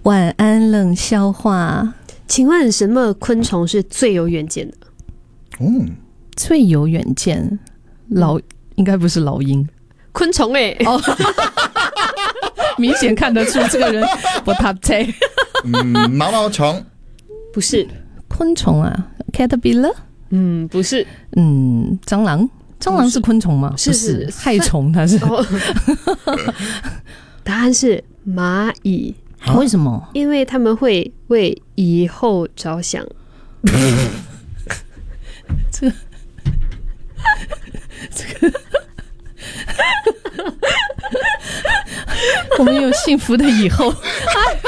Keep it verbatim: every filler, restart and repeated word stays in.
晚安冷笑话。 请问什么昆虫是最有远见的？ 嗯，最有远见，老应该不是老鹰。 昆虫哎、欸，哦， 明显看得出这个人不搭配。 嗯，毛毛虫不是昆虫啊 ，caterpillar， 嗯，不是， 嗯，蟑螂，蟑螂是昆虫吗？ 是是害虫，它是。 哦、答案是蚂蚁。 为什么？ 因为他们会为以后着想。 这个，这个。我们有幸福的以后。